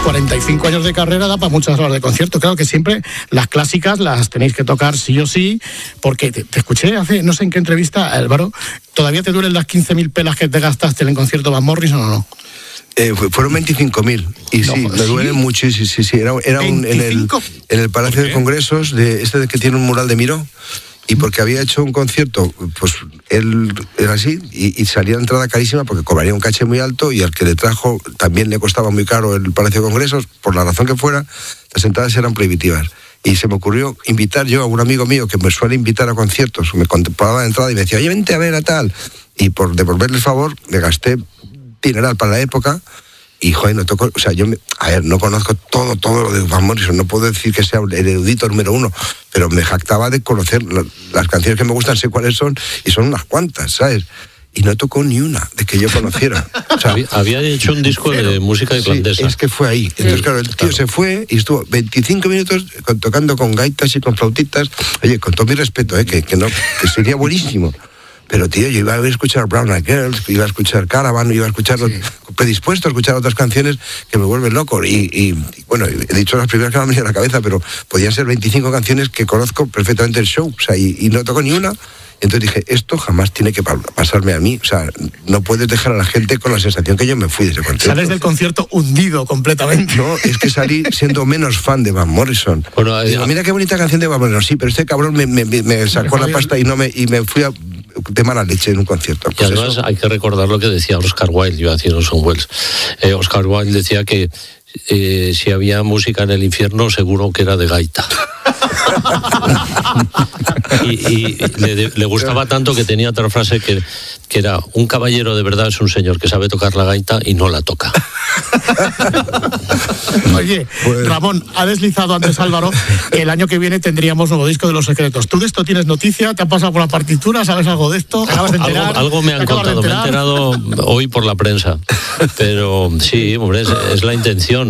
45 años de carrera da para muchas horas de concierto. Claro que siempre las clásicas las tenéis que tocar sí o sí, porque te escuché hace, no sé en qué entrevista, Álvaro, ¿todavía te duelen las 15.000 pelas que te gastaste en el concierto Van Morrison o no? Fueron 25.000 y no, sí, me duelen mucho. Sí. Era en el Palacio de Congresos de que tiene un mural de Miró. Y porque había hecho un concierto, pues él era así, y salía la entrada carísima porque cobraría un caché muy alto, y al que le trajo también le costaba muy caro el Palacio de Congresos, por la razón que fuera, las entradas eran prohibitivas. Y se me ocurrió invitar yo a un amigo mío que me suele invitar a conciertos, me compraba la entrada y me decía, oye, vente a ver a tal. Y por devolverle el favor, me gasté dineral para la época. Y, joder, no toco, o sea, no conozco todo lo de Van Morrison, no puedo decir que sea el erudito número uno, pero me jactaba de conocer las canciones que me gustan, sé cuáles son, y son unas cuantas, ¿sabes? Y no tocó ni una de que yo conociera. O sea, había hecho un disco de música irlandesa. Sí, es que fue ahí. Entonces, claro, el tío se fue y estuvo 25 minutos tocando con gaitas y con flautitas. Oye, con todo mi respeto, que sería buenísimo. Pero, tío, yo iba a escuchar Brown Eyed Girls, iba a escuchar Caravan, iba a escuchar predispuesto a escuchar otras canciones que me vuelven loco. Y bueno, he dicho las primeras que me han venido a la cabeza, pero podían ser 25 canciones que conozco perfectamente el show, o sea, y no toco ni una. Entonces dije, esto jamás tiene que pasarme a mí. O sea, no puedes dejar a la gente con la sensación que yo me fui de ese concierto. Sales del concierto hundido completamente. No, es que salí siendo menos fan de Van Morrison. Bueno, digo, mira qué bonita canción de Van Morrison. Sí, pero este cabrón me sacó la pasta y me fui de mala leche en un concierto. Pues y además hay que recordar lo que decía Oscar Wilde, yo hacía Orson Welles. Oscar Wilde decía que si había música en el infierno, seguro que era de gaita. y le gustaba tanto que tenía otra frase que era: un caballero de verdad es un señor que sabe tocar la gaita y no la toca. Oye, pues... Ramón, ha deslizado antes Álvaro que el año que viene tendríamos nuevo disco de Los Secretos. ¿Tú de esto tienes noticia? ¿Te ha pasado por la partitura? ¿Sabes algo de esto? ¿Acabas de enterar? Algo me han contado, me he enterado hoy por la prensa. Pero sí, hombre, es la intención.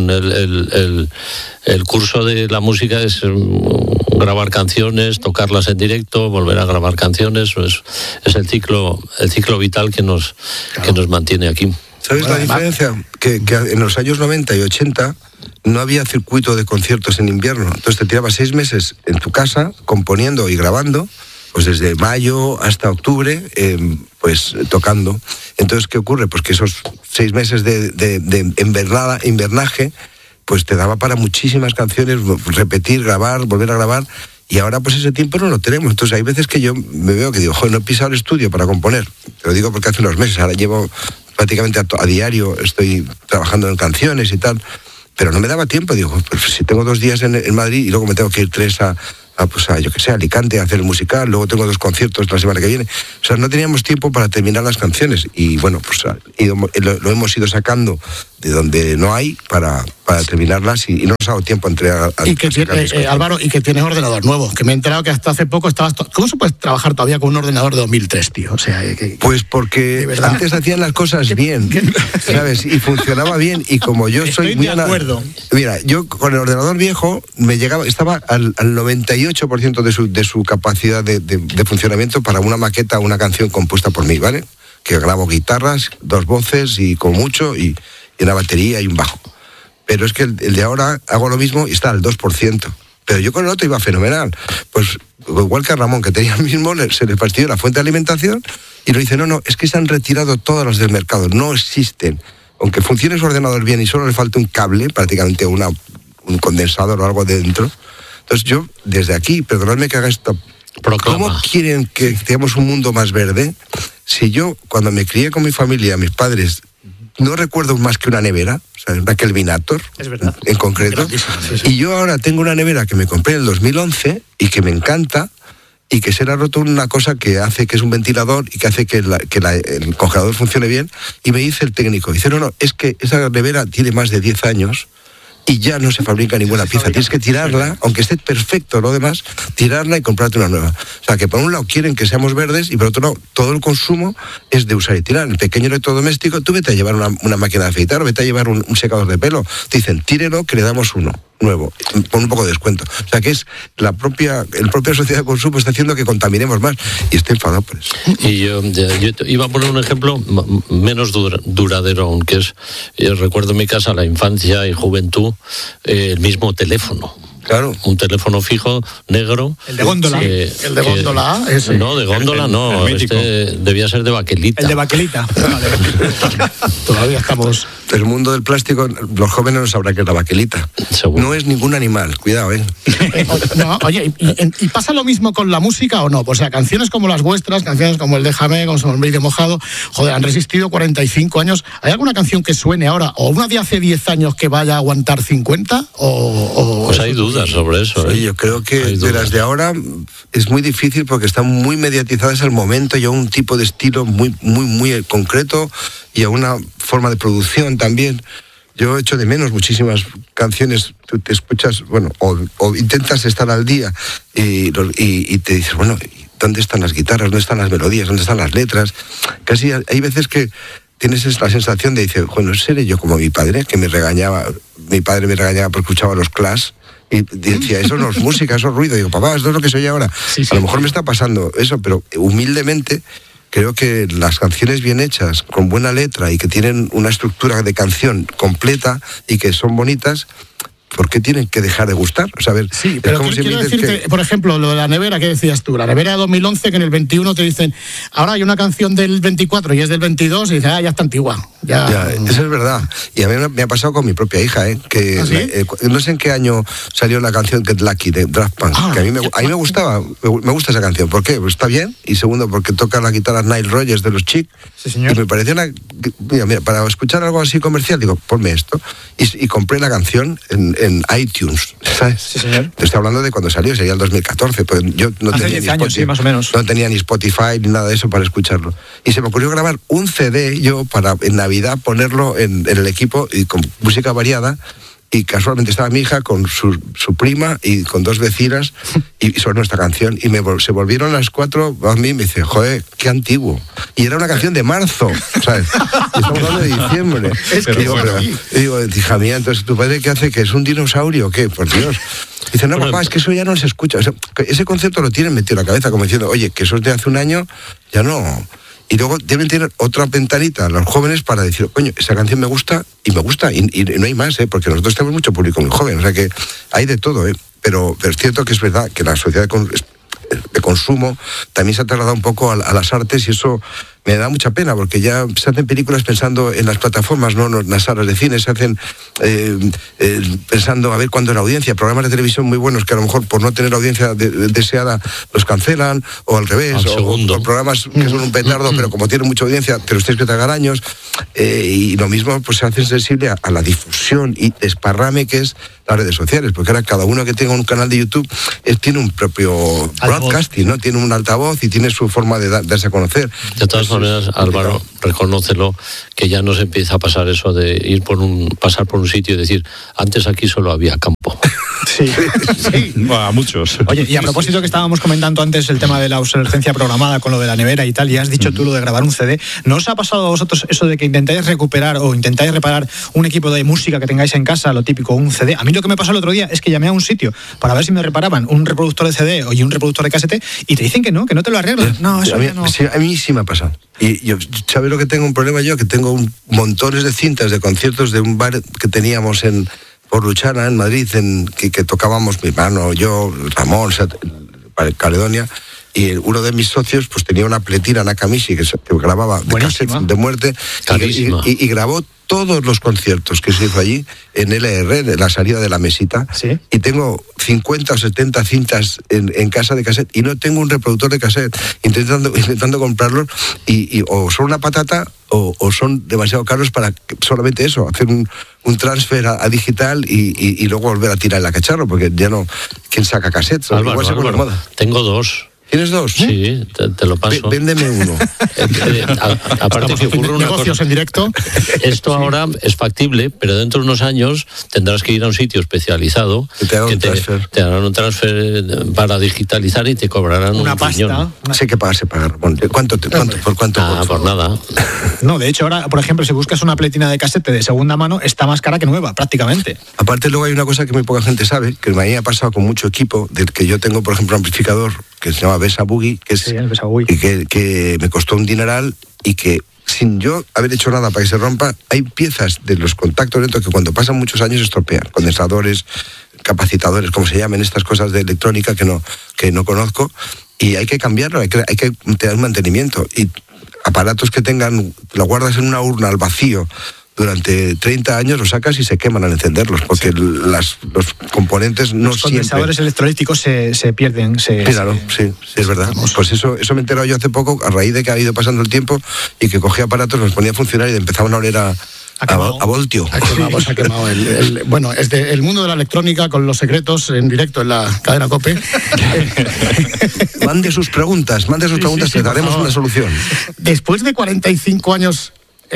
El curso de la música es grabar canciones, tocarlas en directo, volver a grabar canciones. Es el ciclo vital que nos mantiene aquí. ¿Sabes la diferencia? Que en los años 90 y 80 no había circuito de conciertos en invierno. Entonces te tirabas 6 meses en tu casa componiendo y grabando, pues desde mayo hasta octubre, pues tocando. Entonces, ¿qué ocurre? Pues que esos 6 meses de invernaje, pues te daba para muchísimas canciones, repetir, grabar, volver a grabar. Y ahora pues ese tiempo no lo tenemos. Entonces hay veces que yo me veo que digo, joder, no he pisado el estudio para componer. Te lo digo porque hace unos meses, ahora llevo prácticamente a diario, estoy trabajando en canciones y tal, pero no me daba tiempo. Digo, pues si tengo 2 días en Madrid y luego me tengo que ir 3 a yo que sé, Alicante, a hacer el musical, luego tengo 2 conciertos la semana que viene. O sea, no teníamos tiempo para terminar las canciones. Y bueno, pues lo hemos ido sacando de donde no hay para terminarlas y no nos ha dado tiempo entre Álvaro, y que tienes ordenador nuevo, que me he enterado que hasta hace poco estabas... ¿Cómo se puede trabajar todavía con un ordenador de 2003, tío? O sea, pues porque antes hacían las cosas bien, ¿sabes? Y funcionaba bien, y como yo soy muy... de acuerdo. Mira, yo con el ordenador viejo estaba al 98% de su capacidad de funcionamiento para una maqueta, una canción compuesta por mí, ¿vale? Que grabo guitarras, 2 voces y con mucho, y una batería y un bajo. Pero es que el de ahora hago lo mismo y está al 2%. Pero yo con el otro iba fenomenal. Pues igual que a Ramón, que tenía el mismo, se le fastidió la fuente de alimentación y lo dice, no, es que se han retirado todas las del mercado, no existen. Aunque funcione su ordenador bien y solo le falta un cable, prácticamente un condensador o algo dentro. Entonces yo, desde aquí, perdonadme que haga esto, ¿cómo quieren que tengamos un mundo más verde? Si yo, cuando me crié con mi familia, mis padres, no recuerdo más que una nevera, o sea, una Kelvinator, es verdad, en concreto, sí. Y yo ahora tengo una nevera que me compré en el 2011 y que me encanta, y que se le ha roto una cosa que hace que es un ventilador y que hace que el congelador funcione bien, y me dice el técnico, dice, no, es que esa nevera tiene más de 10 años y ya no se fabrica ninguna pieza, tienes que tirarla, aunque esté perfecto lo demás, tirarla y comprarte una nueva. O sea, que por un lado quieren que seamos verdes y por otro lado todo el consumo es de usar y tirar. El pequeño electrodoméstico, tú vete a llevar una máquina de afeitar o vete a llevar un secador de pelo, te dicen, tírelo que le damos uno. nuevo, con un poco de descuento. O sea que es el propia sociedad de consumo está haciendo que contaminemos más, y estoy enfadado por eso. Y yo iba a poner un ejemplo menos duradero aún, que es, yo recuerdo en mi casa la infancia y juventud, el mismo teléfono. Claro. Un teléfono fijo, negro. El de góndola. El de góndola, ese. No, de góndola no. Debía ser de baquelita. El de baquelita. Todavía estamos... El mundo del plástico, los jóvenes no sabrán que es la baquelita. Seguro. No es ningún animal, cuidado, No, oye, ¿y pasa lo mismo con la música o no? O sea, canciones como las vuestras, canciones como el Déjame, como Sombrero Mojado, joder, han resistido 45 años. ¿Hay alguna canción que suene ahora, o una de hace 10 años que vaya a aguantar 50? Pues hay dudas sobre eso. Sí, yo creo que de las de ahora es muy difícil porque están muy mediatizadas al momento y a un tipo de estilo muy, muy, muy concreto y a una forma de producción también. Yo echo de menos muchísimas canciones, tú te escuchas, bueno, o intentas estar al día y te dices, bueno, ¿dónde están las guitarras? ¿Dónde están las melodías? ¿Dónde están las letras? Casi hay veces que tienes la sensación de, dices, bueno, seré yo como mi padre, que mi padre me regañaba porque escuchaba los Clash, y decía, eso no es música, eso es ruido. Digo, papá, esto es lo que se oye ahora. Sí, a lo mejor me está pasando eso, pero humildemente creo que las canciones bien hechas, con buena letra y que tienen una estructura de canción completa y que son bonitas, ¿por qué tienen que dejar de gustar? O sea, a ver, sí, pero quiero decirte, por ejemplo, lo de la nevera, ¿qué decías tú? La nevera de 2011, que en el 21 te dicen, ahora hay una canción del 24 y es del 22, y dices, ya está antigua. Ya, eso es verdad. Y a mí me ha pasado con mi propia hija, que ¿Ah, sí? No sé en qué año salió la canción Get Lucky de Daft Punk, que a mí me gustaba, me gusta esa canción. ¿Por qué? Pues está bien, y segundo, porque toca la guitarra Nile Rodgers de los Chic, sí, señor. Y me pareció mira, para escuchar algo así comercial, digo, ponme esto, y compré la canción en iTunes, ¿sabes? Sí, señor. Te estoy hablando de cuando salió, sería el 2014, pues yo no hace tenía 10 años, sí, más o menos. No tenía ni Spotify ni nada de eso para escucharlo. Y se me ocurrió grabar un CD yo para en Navidad ponerlo en el equipo y con música variada. Y casualmente estaba mi hija con su prima y con dos vecinas y sonó esta canción y se volvieron las 4 a mí y me dice, joder, qué antiguo. Y era una canción de marzo, ¿sabes? Y estamos hablando de diciembre. Digo, hija mía, entonces ¿tu padre qué hace? ¿Que es un dinosaurio o qué? Por Dios. Dice, no, papá, es que eso ya no se escucha. O sea, ese concepto lo tienen metido en la cabeza como diciendo, oye, que eso es de hace un año, ya no... Y luego deben tener otra ventanita los jóvenes para decir, coño, esa canción me gusta y no hay más, porque nosotros tenemos mucho público muy joven, o sea que hay de todo, pero es cierto que es verdad que la sociedad de consumo también se ha trasladado un poco a las artes y eso me da mucha pena porque ya se hacen películas pensando en las plataformas, no en las salas de cine, se hacen pensando a ver cuándo la audiencia, programas de televisión muy buenos que a lo mejor por no tener audiencia deseada los cancelan o al revés, o programas que son un petardo pero como tienen mucha audiencia te los tienes que tragar años, y lo mismo pues se hace sensible a la difusión y desparrame que es las redes sociales, porque ahora cada uno que tenga un canal de YouTube tiene un propio broadcasting, ¿no? Tiene un altavoz y tiene su forma de darse a conocer. De todas maneras, Álvaro, reconócelo, que ya no se empieza a pasar eso de pasar por un sitio y decir, antes aquí solo había campo. Sí. Bueno, a muchos. Oye, y a propósito que estábamos comentando antes el tema de la obsolescencia programada con lo de la nevera y tal, y has dicho tú lo de grabar un CD, ¿no os ha pasado a vosotros eso de que intentáis recuperar o intentáis reparar un equipo de música que tengáis en casa, lo típico, un CD? A mí lo que me pasó el otro día es que llamé a un sitio para ver si me reparaban un reproductor de CD y un reproductor de casete y te dicen que no te lo arreglan. No, eso ya no. Sí, a mí sí me ha pasado. Y yo, ¿sabes lo que tengo un problema yo? Que tengo montones de cintas de conciertos de un bar que teníamos por Luchana, en Madrid, que tocábamos mi hermano, yo, Ramón, Caledonia, y uno de mis socios pues tenía una pletina Nakamichi que grababa de cassettes de muerte y grabó todos los conciertos que se hizo allí en LR, en la salida de la mesita. ¿Sí? Y tengo 50 o 70 cintas en casa de cassette y no tengo un reproductor de cassette, intentando comprarlos y o son una patata o son demasiado caros para solamente eso, hacer un transfer a digital y luego volver a tirar la cacharro, porque ya no, ¿quién saca cassettes? Álvaro, tengo dos. ¿Tienes 2? Sí, te lo paso. Véndeme uno. Aparte que ocurre una negocios cosa. en directo. Esto ahora es factible, pero dentro de unos años tendrás que ir a un sitio especializado Que te hagan un transfer. te harán un transfer para digitalizar y te cobrarán Una un pasta. riñón. Sé que pagas, Ramón. ¿Por cuánto? Por nada. No, de hecho, ahora, por ejemplo, si buscas una pletina de casete de segunda mano, está más cara que nueva, prácticamente. Aparte, luego hay una cosa que muy poca gente sabe, que a mí me ha pasado con mucho equipo, del que yo tengo, por ejemplo, un amplificador que se llama Besa Boogie, que es Sí, el Besa Boogie. y que me costó un dineral y que sin yo haber hecho nada para que se rompa, hay piezas de los contactos dentro que cuando pasan muchos años se estropean, condensadores, capacitadores, como se llaman estas cosas de electrónica que no conozco, y hay que cambiarlo, hay que tener un mantenimiento, y aparatos que tengan, lo guardas en una urna al vacío durante 30 años, los sacas y se queman al encenderlos, porque los componentes no Los condensadores siempre... electrolíticos se pierden. Claro, sí, es verdad. Pues eso me he enterado yo hace poco, a raíz de que ha ido pasando el tiempo y que cogía aparatos, los ponía a funcionar y empezaban a oler a voltio. Ha quemado bueno, es el mundo de la electrónica con los secretos en directo en la cadena COPE. Mande sus preguntas, sí, le daremos una solución. Después de 45 años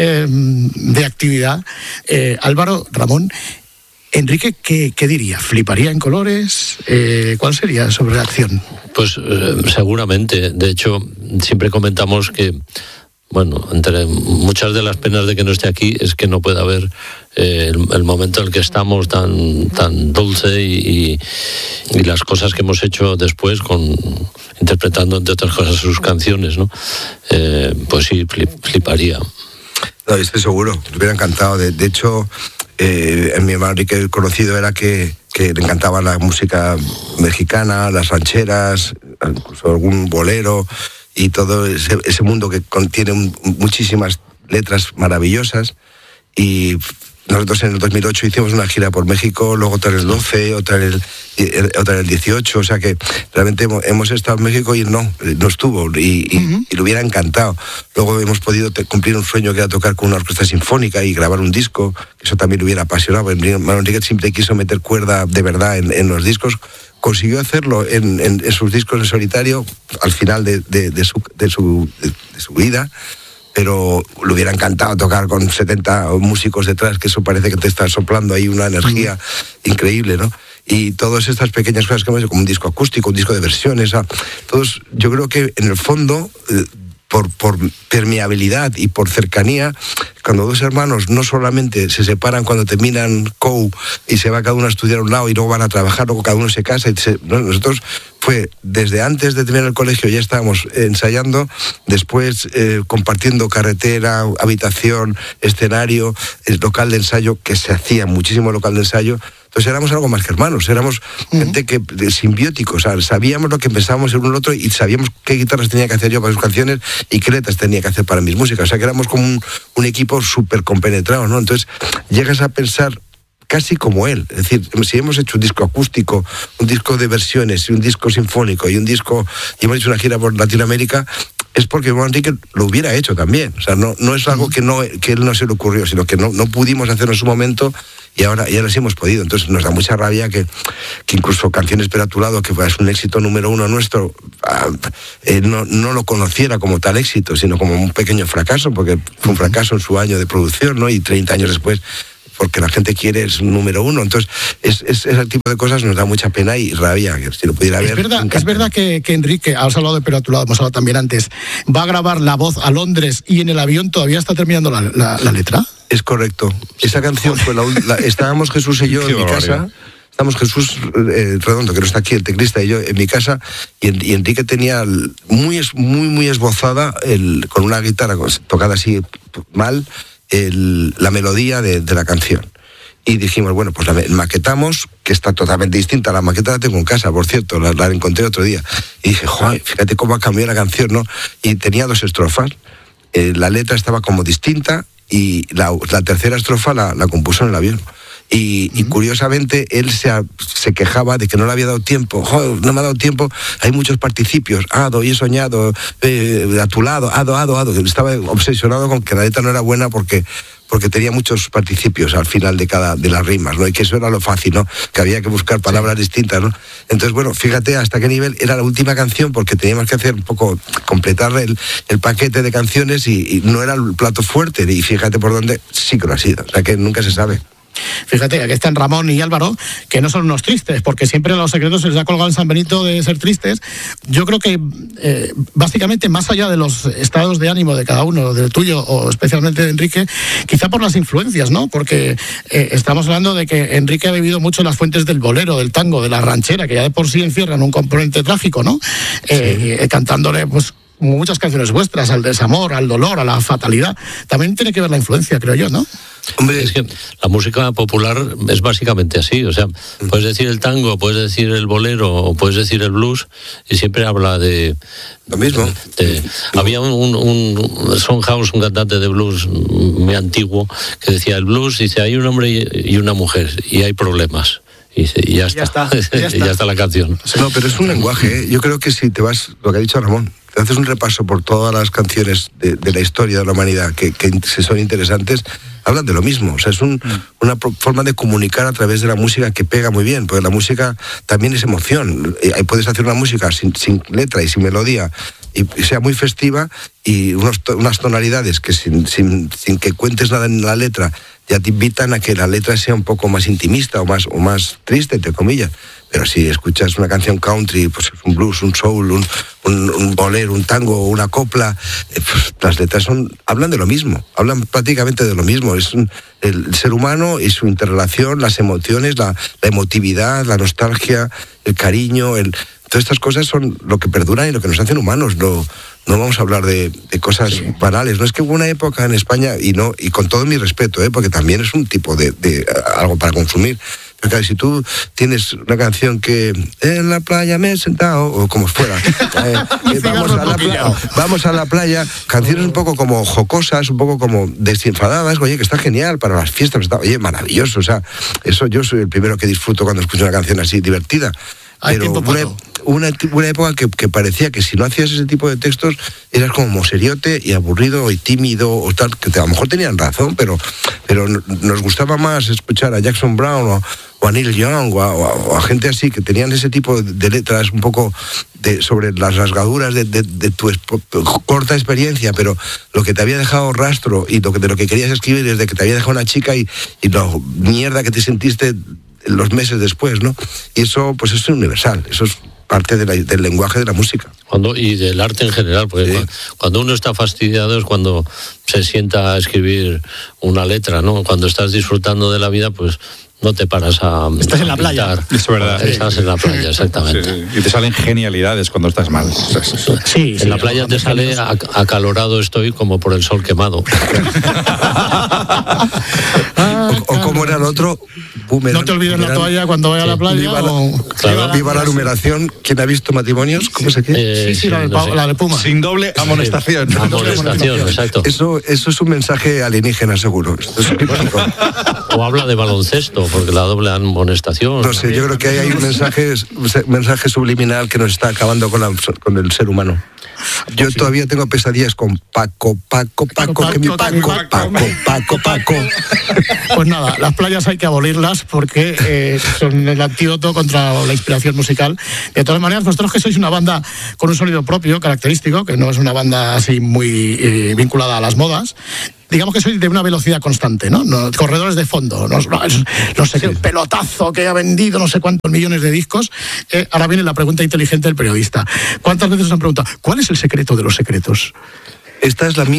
de actividad, Álvaro, Ramón, Enrique, ¿qué diría? ¿Fliparía en colores? ¿Cuál sería su reacción? Pues seguramente. De hecho, siempre comentamos que, bueno, entre muchas de las penas de que no esté aquí es que no puede haber el momento en el que estamos tan dulce y las cosas que hemos hecho después interpretando, entre otras cosas, sus canciones, ¿no? Pues sí, fliparía. No, estoy seguro, me hubiera encantado. De hecho, mi hermano Enrique, el conocido, era que le encantaba la música mexicana, las rancheras, incluso algún bolero y todo ese mundo que contiene muchísimas letras maravillosas. Y nosotros en el 2008 hicimos una gira por México, luego otra en el 12, otra en el 18, o sea que realmente hemos estado en México y no estuvo, y le hubiera encantado. Luego hemos podido cumplir un sueño que era tocar con una orquesta sinfónica y grabar un disco, que eso también le hubiera apasionado. Manuel Enrique siempre quiso meter cuerda de verdad en los discos. Consiguió hacerlo en sus discos en solitario al final de su vida, pero le hubiera encantado tocar con 70 músicos detrás, que eso parece que te está soplando ahí una energía increíble, ¿no? Y todas estas pequeñas cosas que hemos hecho, como un disco acústico, un disco de versiones, todos, yo creo que en el fondo, por permeabilidad y por cercanía, cuando dos hermanos no solamente se separan cuando terminan COU y se va cada uno a estudiar a un lado y luego van a trabajar, luego cada uno se casa, nosotros fue desde antes de terminar el colegio ya estábamos ensayando, después compartiendo carretera, habitación, escenario, el local de ensayo, que se hacía muchísimo local de ensayo. Entonces éramos algo más que hermanos, éramos gente simbióticos, o sea, sabíamos lo que pensábamos en uno al otro y sabíamos qué guitarras tenía que hacer yo para sus canciones y qué letras tenía que hacer para mis músicas, o sea que éramos como un equipo súper compenetrado, ¿no? Entonces llegas a pensar casi como él, es decir, si hemos hecho un disco acústico, un disco de versiones y un disco sinfónico y hemos hecho una gira por Latinoamérica, es porque Manuel Enrique lo hubiera hecho también, o sea, no es algo que él no se le ocurrió, sino que no pudimos hacerlo en su momento y ahora ya sí hemos podido. Entonces nos da mucha rabia que incluso Canciones pero a tu lado, que es un éxito número 1 nuestro, no lo conociera como tal éxito, sino como un pequeño fracaso, porque fue un fracaso en su año de producción, ¿no? Y 30 años después, porque la gente quiere, es número 1. Entonces, ese tipo de cosas nos da mucha pena y rabia, que si lo pudiera ver. Es verdad que Enrique, has hablado de Pero a tu lado, hemos hablado también antes, va a grabar La Voz a Londres y en el avión todavía está terminando la letra. Es correcto. Esa canción fue estábamos Jesús y yo en mi casa. Estamos Jesús Redondo, que no está aquí, el teclista, y yo en mi casa, y Enrique tenía muy esbozada, con una guitarra tocada así mal, la melodía de la canción. Y dijimos, bueno, pues la maquetamos, que está totalmente distinta. La maqueta la tengo en casa, por cierto, la encontré otro día. Y dije, joder, fíjate cómo ha cambiado la canción, ¿no? Y tenía 2 estrofas. La letra estaba como distinta y la tercera estrofa la compuso en el avión. Y curiosamente él se quejaba de que no le había dado tiempo. Joder, no me ha dado tiempo, hay muchos participios, ado y he soñado, a tu lado, ado. Estaba obsesionado con que la letra no era buena porque porque tenía muchos participios al final de las rimas, ¿no? Y que eso era lo fácil, ¿no? Que había que buscar palabras distintas, ¿no? Entonces, bueno, fíjate hasta qué nivel era la última canción, porque teníamos que hacer un poco, completar el paquete de canciones y no era el plato fuerte, y fíjate por dónde sí que lo ha sido, o sea que nunca se sabe. Fíjate, aquí están Ramón y Álvaro, que no son unos tristes, porque siempre a Los Secretos se les ha colgado en San Benito de ser tristes. Yo creo que, básicamente, más allá de los estados de ánimo de cada uno, del tuyo o especialmente de Enrique, quizá por las influencias, ¿no? Porque estamos hablando de que Enrique ha bebido mucho las fuentes del bolero, del tango, de la ranchera, que ya de por sí encierran un componente trágico, ¿no? Cantándole, pues, muchas canciones vuestras, al desamor, al dolor, a la fatalidad. También tiene que ver la influencia, creo yo, ¿no? Hombre, es que la música popular es básicamente así, o sea, puedes decir el tango, puedes decir el bolero o puedes decir el blues y siempre habla de... Lo mismo. Había un Son House, un cantante de blues muy antiguo, que decía, el blues, dice, hay un hombre y una mujer y hay problemas. Y ya está. Ya está la canción. No, pero es un lenguaje, ¿eh? Yo creo que si te vas, lo que ha dicho Ramón, te haces un repaso por todas las canciones de la historia de la humanidad que son interesantes, hablan de lo mismo. O sea, es una forma de comunicar a través de la música que pega muy bien, porque la música también es emoción. Ahí puedes hacer una música sin letra y sin melodía, y sea muy festiva, y unas tonalidades que sin que cuentes nada en la letra ya te invitan a que la letra sea un poco más intimista o más triste, entre comillas. Pero si escuchas una canción country, pues un blues, un soul, un bolero, un tango, una copla, pues las letras hablan de lo mismo, hablan prácticamente de lo mismo. Es el ser humano y su interrelación, las emociones, la emotividad, la nostalgia, el cariño, todas estas cosas son lo que perduran y lo que nos hacen humanos. No vamos a hablar de cosas banales. No es que hubo una época en España, y con todo mi respeto, porque también es un tipo de algo para consumir. Pero claro, si tú tienes una canción que en la playa me he sentado, o como fuera, vamos a la playa, canciones un poco como jocosas, un poco como desenfadadas, oye, que está genial para las fiestas, oye, maravilloso, o sea, eso yo soy el primero que disfruto cuando escucho una canción así divertida. Pero una época que parecía que si no hacías ese tipo de textos eras como seriote y aburrido y tímido o tal, que a lo mejor tenían razón, pero nos gustaba más escuchar a Jackson Brown o a Neil Young o a gente así que tenían ese tipo de letras un poco sobre las rasgaduras de tu corta experiencia, pero lo que te había dejado rastro y de lo que querías escribir es de que te había dejado una chica y lo mierda que te sentiste los meses después, ¿no? Y eso, pues es universal, eso es parte del lenguaje de la música. Y del arte en general, porque cuando uno está fastidiado es cuando se sienta a escribir una letra, ¿no? Cuando estás disfrutando de la vida, pues no te paras a... Estás en la playa. Es verdad. Estás en la playa, exactamente. Sí. Y te salen genialidades cuando estás mal. Sí, en la playa te sale acalorado estoy como por el sol quemado. O como era el otro... No te olvides la toalla cuando vayas a la playa. Viva la numeración. ¿Quién ha visto matrimonios? ¿Cómo se llama? Sí, la de Puma. Sin doble amonestación. Amonestación, exacto. Eso es un mensaje alienígena, seguro. Esto es irónico. O habla de baloncesto, porque la doble amonestación. No sé, yo creo que hay un mensaje subliminal que nos está acabando con el ser humano. Yo todavía tengo pesadillas con Paco, que mi Paco. Pues nada, las playas hay que abolirlas porque son el antídoto contra la inspiración musical. De todas maneras, vosotros que sois una banda con un sonido propio, característico, que no es una banda así muy vinculada a las modas, digamos que sois de una velocidad constante, ¿no? Corredores de fondo, no sé qué pelotazo que ha vendido no sé cuántos millones de discos. Ahora viene la pregunta inteligente del periodista. ¿Cuántas veces os han preguntado cuál es el secreto de los secretos? Esta es la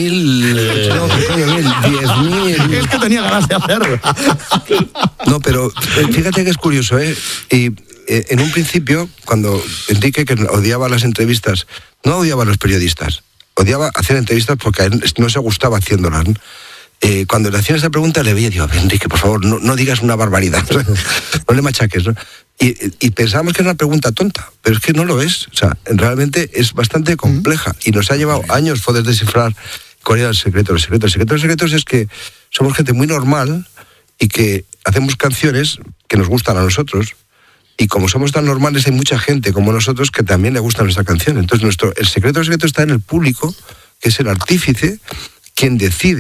10.000. Es que tenía ganas de hacerlo. No, pero fíjate que es curioso, Y en un principio, cuando Enrique, que odiaba las entrevistas, no odiaba a los periodistas, odiaba hacer entrevistas porque a él no se gustaba haciéndolas, ¿no? Cuando le hacían esa pregunta le veía y digo, Enrique, por favor, no digas una barbaridad, no le machaques, ¿no? Y pensábamos que era una pregunta tonta, pero es que no lo es. O sea, realmente es bastante compleja y nos ha llevado años poder descifrar cuál era el secreto. El secreto de los secretos es que somos gente muy normal y que hacemos canciones que nos gustan a nosotros. Y como somos tan normales, hay mucha gente como nosotros que también le gusta nuestra canción. Entonces, el secreto está en el público, que es el artífice, quien decide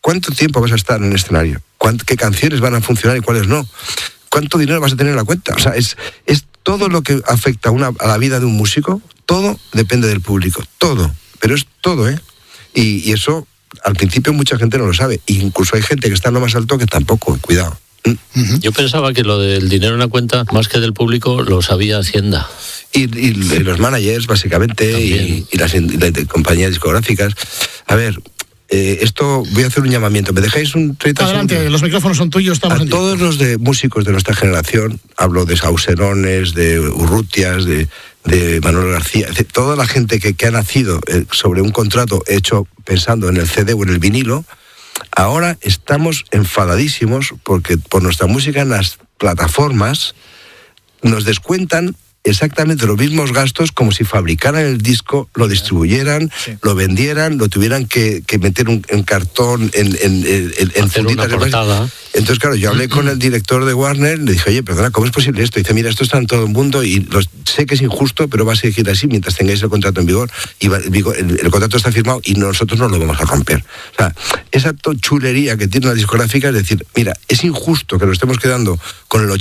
¿cuánto tiempo vas a estar en el escenario? ¿Qué canciones van a funcionar y cuáles no? ¿Cuánto dinero vas a tener en la cuenta? O sea, es todo lo que afecta a la vida de un músico, todo depende del público, todo, pero es todo, ¿eh? Y eso, al principio mucha gente no lo sabe, e incluso hay gente que está en lo más alto que tampoco, cuidado. Yo pensaba que lo del dinero en la cuenta, más que del público, lo sabía Hacienda. Y los managers, básicamente, y las compañías discográficas. A ver, esto voy a hacer un llamamiento. ¿Me dejáis un 30 Adelante, segundos? Los micrófonos son tuyos, estamos en todos los músicos de nuestra generación, hablo de Saucerones, de Urrutias, de Manuel García, toda la gente que ha nacido sobre un contrato hecho pensando en el CD o en el vinilo. Ahora estamos enfadadísimos porque por nuestra música en las plataformas nos descuentan exactamente los mismos gastos como si fabricaran el disco, lo distribuyeran, lo vendieran, lo tuvieran que meter en cartón, en funditas. Entonces, claro, yo hablé con el director de Warner, le dije, oye, perdona, ¿cómo es posible esto? Y dice, mira, esto está en todo el mundo y sé que es injusto, pero va a seguir así mientras tengáis el contrato en vigor. Y el contrato está firmado y nosotros no lo vamos a romper. O sea, esa chulería que tiene la discográfica es decir, mira, es injusto que nos estemos quedando con el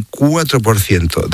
84%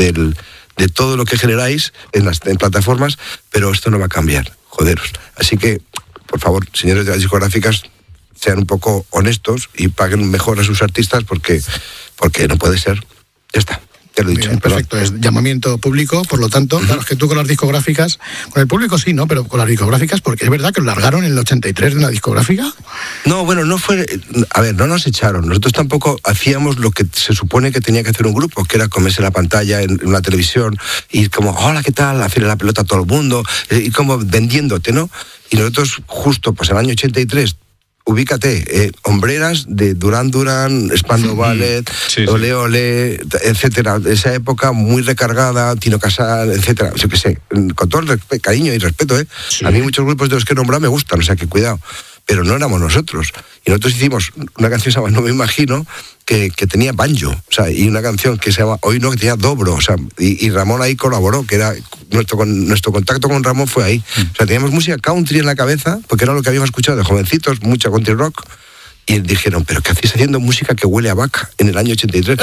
de todo lo que generáis en plataformas, pero esto no va a cambiar, joderos. Así que, por favor, señores de las discográficas, sean un poco honestos y paguen mejor a sus artistas porque no puede ser. Ya está, ya lo he dicho. Bien, perfecto, es llamamiento público, por lo tanto, claro, es que tú con las discográficas, con el público sí, ¿no? Pero con las discográficas, porque es verdad que lo largaron en el 83 de una discográfica. No, bueno, no fue... A ver, no nos echaron. Nosotros tampoco hacíamos lo que se supone que tenía que hacer un grupo, que era comerse la pantalla en una televisión y como, hola, ¿qué tal? Hacerle la pelota a todo el mundo y como vendiéndote, ¿no? Y nosotros justo, pues en el año 83... ubícate, hombreras de Duran Duran, Spandau Ballet, Ole Ole, etcétera. Esa época muy recargada, Tino Casal, etcétera. Yo qué sé, con todo el cariño y respeto, ¿eh? Sí. A mí muchos grupos de los que he nombrado me gustan, o sea que cuidado. Pero no éramos nosotros. Y nosotros hicimos una canción que se llama No me imagino, que tenía banjo, o sea, y una canción que se llama Hoy no, que tenía dobro, o sea, y Ramón ahí colaboró, que era nuestro contacto con Ramón fue ahí. O sea, teníamos música country en la cabeza, porque era lo que habíamos escuchado de jovencitos, mucha country rock, y dijeron, ¿pero qué hacéis haciendo música que huele a vaca en el año 83?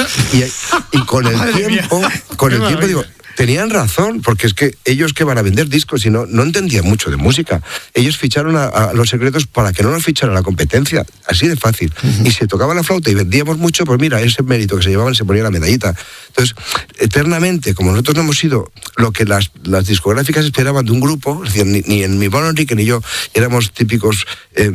Y con el tiempo digo, tenían razón, porque es que ellos que van a vender discos y no entendían mucho de música. Ellos ficharon a Los Secretos para que no nos ficharan a la competencia, así de fácil. Y si tocaban la flauta y vendíamos mucho, pues mira, ese mérito que se llevaban se ponía la medallita. Entonces, eternamente, como nosotros no hemos sido lo que las discográficas esperaban de un grupo, es decir, ni en mi Bono Enrique ni yo éramos típicos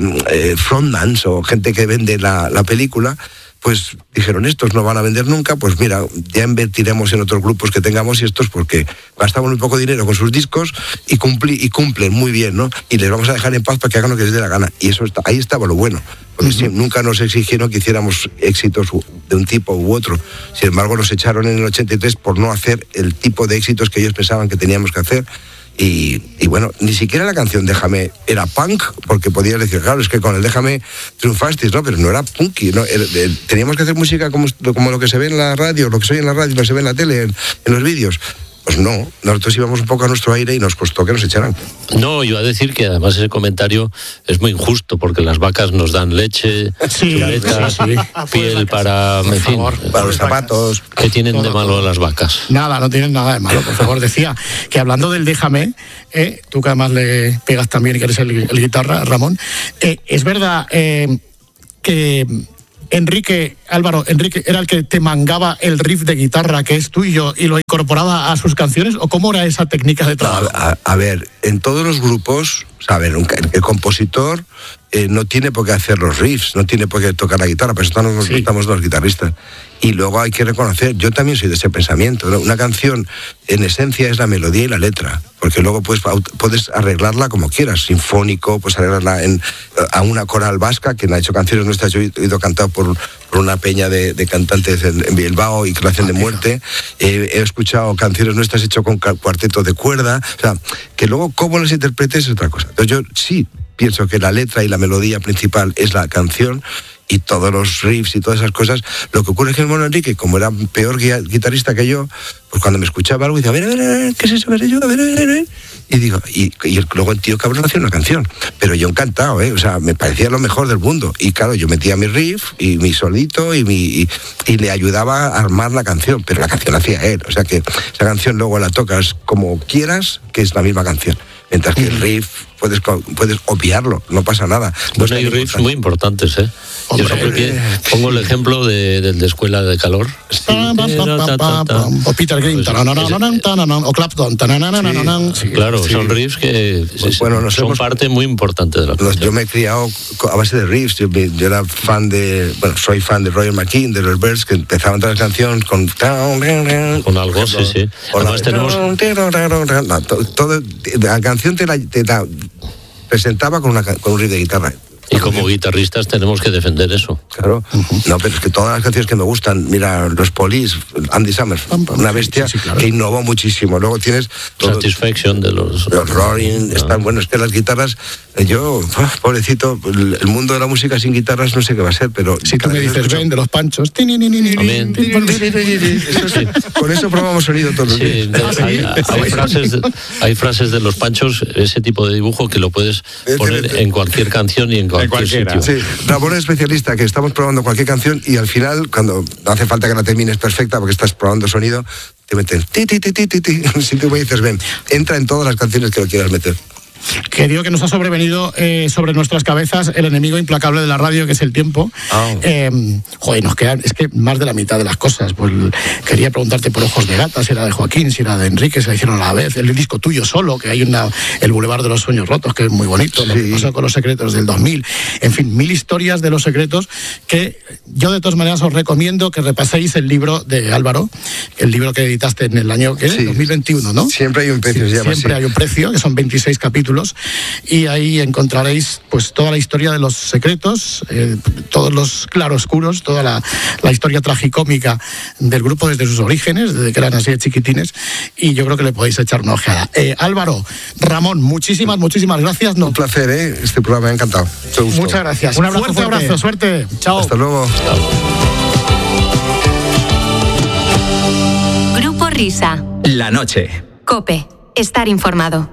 frontmans o gente que vende la película, pues dijeron, estos no van a vender nunca, pues mira, ya invertiremos en otros grupos que tengamos y estos porque gastamos muy poco dinero con sus discos y cumplen muy bien, ¿no? Y les vamos a dejar en paz para que hagan lo que les dé la gana. Y eso ahí estaba lo bueno, porque sí, nunca nos exigieron que hiciéramos éxitos de un tipo u otro. Sin embargo, nos echaron en el 83 por no hacer el tipo de éxitos que ellos pensaban que teníamos que hacer. Y bueno, ni siquiera la canción Déjame era punk, porque podías decir, claro, es que con el Déjame triunfasteis, ¿no? Pero no era punky, ¿no? Teníamos que hacer música como lo que se ve en la radio, lo que se oye en la radio, lo que se ve en la tele, en los vídeos. Pues no, nosotros íbamos un poco a nuestro aire y nos costó que nos echaran. No, iba a decir que además ese comentario es muy injusto, porque las vacas nos dan leche, chuletas, piel para, en fin, para los zapatos. ¿Qué tienen de malo las vacas? Nada, no tienen nada de malo, por favor. Decía que hablando del Déjame, tú que además le pegas también y que eres el guitarra, Ramón, es verdad que Álvaro Enrique era el que te mangaba el riff de guitarra que es tuyo y lo incorporaba a sus canciones, ¿o cómo era esa técnica de trabajo? A ver, en todos los grupos, a ver, el compositor no tiene por qué hacer los riffs, no tiene por qué tocar la guitarra, pero estamos los guitarristas. Y luego hay que reconocer, yo también soy de ese pensamiento, ¿no? Una canción en esencia es la melodía y la letra, porque luego puedes arreglarla como quieras, sinfónico, puedes arreglarla a una coral vasca que ha hecho canciones nuestras, yo he ido cantado por una peña de cantantes en Bilbao y que lo hacen de muerte, he escuchado canciones nuestras hechas con cuarteto de cuerda, o sea, que luego cómo las interpretes es otra cosa. Entonces yo sí pienso que la letra y la melodía principal es la canción y todos los riffs y todas esas cosas. Lo que ocurre es que el Mono Enrique, como era peor guitarrista que yo, pues cuando me escuchaba algo, decía, a ver, ¿qué es eso? A ver. Y digo, y luego el tío cabrón hacía una canción. Pero yo encantado, o sea, me parecía lo mejor del mundo. Y claro, yo metía mi riff y mi solito y le ayudaba a armar la canción, pero la canción la hacía él. O sea que esa canción luego la tocas como quieras, que es la misma canción. Mientras que el riff puedes obviarlo, no pasa nada. Bueno, hay riffs muy importantes, ¿eh? Yo siempre pongo el ejemplo del de Escuela de Calor. O Peter Green, o Clapton. Claro, son riffs que son parte muy importante de la canción. Yo me he criado a base de riffs. Yo era soy fan de Roger McKean, de los Birds, que empezaban todas las canciones con algo, sí. Además tenemos... La canción te la presentaba con un riff de guitarra. Y como guitarristas tenemos que defender eso. Claro. No, pero es que todas las canciones que me gustan, mira, los Police, Andy Summers, una bestia claro. Que innovó muchísimo. Luego tienes... Satisfaction de los Roaring, están buenos. Es que las guitarras, pobrecito, el mundo de la música sin guitarras no sé qué va a ser, pero... Si tú me dices, ven, de los Panchos... Con eso probamos sonido todos los días. Hay frases de los Panchos, ese tipo de dibujo que lo puedes poner en cualquier canción y en cualquier sitio. Sí, Ramón es especialista, que estamos probando cualquier canción y al final, cuando no hace falta que la termines perfecta porque estás probando sonido, te meten ti. Si tú me dices, ven, entra en todas las canciones que lo quieras meter. Que digo que nos ha sobrevenido sobre nuestras cabezas el enemigo implacable de la radio, que es el tiempo. Nos quedan, es que más de la mitad de las cosas. Pues quería preguntarte por Ojos de Gata, si era de Joaquín, si era de Enrique, se la hicieron a la vez. El disco tuyo solo, que hay el Boulevard de los Sueños Rotos, que es muy bonito. Lo que pasó con Los Secretos del 2000. En fin, 1000 historias de Los Secretos, que yo de todas maneras os recomiendo que repaséis el libro de Álvaro, el libro que editaste en el año 2021, ¿no? Siempre hay un precio, siempre hay un precio, que son 26 capítulos. Y ahí encontraréis pues toda la historia de Los Secretos, todos los claroscuros, toda la historia tragicómica del grupo desde sus orígenes, desde que eran así de chiquitines, y yo creo que le podéis echar una ojeada. Álvaro, Ramón, muchísimas gracias. Un placer, este programa me ha encantado. Muchas gracias. Un abrazo, fuerte abrazo, suerte. Chao. Hasta luego. Grupo Risa. La noche. COPE. Estar informado.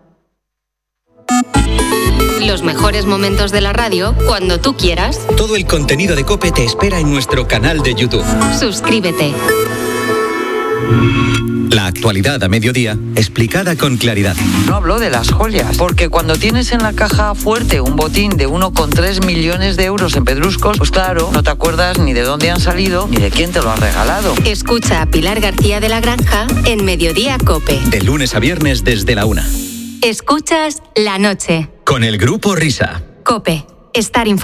Los mejores momentos de la radio cuando tú quieras. Todo el contenido de COPE te espera en nuestro canal de YouTube. Suscríbete. La actualidad a mediodía, explicada con claridad. No hablo de las joyas, porque cuando tienes en la caja fuerte un botín de 1,3 millones de euros en pedruscos, pues claro, no te acuerdas ni de dónde han salido ni de quién te lo ha regalado. Escucha a Pilar García de la Granja en Mediodía COPE. De lunes a viernes desde la 1. Escuchas La Noche. Con el Grupo Risa. COPE. Estar informado.